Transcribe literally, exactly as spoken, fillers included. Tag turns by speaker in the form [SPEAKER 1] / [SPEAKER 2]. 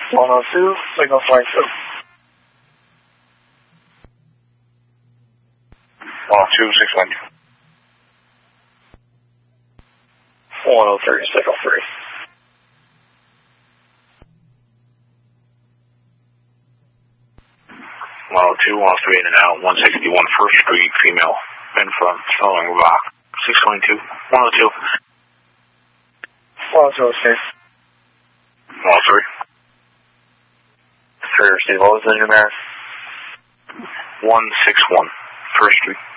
[SPEAKER 1] one oh two, signal flight two.
[SPEAKER 2] one oh two, six one.
[SPEAKER 1] one oh three, signal three.
[SPEAKER 2] one oh two, one oh three in and out, one sixty-one First Street, female, in front, following rock, six twenty-two, one oh two.
[SPEAKER 1] one oh two, okay.
[SPEAKER 2] one oh three.
[SPEAKER 1] three, receive, what was the numeric?
[SPEAKER 2] one six one First Street.